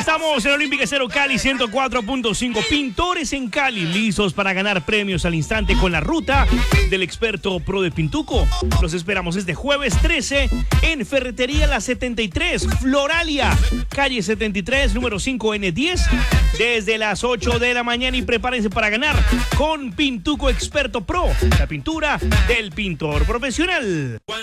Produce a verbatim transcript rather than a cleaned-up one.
Estamos en Olímpica Cero Cali ciento cuatro punto cinco. Pintores en Cali, listos para ganar premios al instante con la ruta del experto pro de Pintuco. Los esperamos este jueves trece en Ferretería La setenta y tres, Floralia, calle setenta y tres, número cinco N diez, desde las ocho de la mañana, y prepárense para ganar con Pintuco Experto Pro, la pintura del pintor profesional.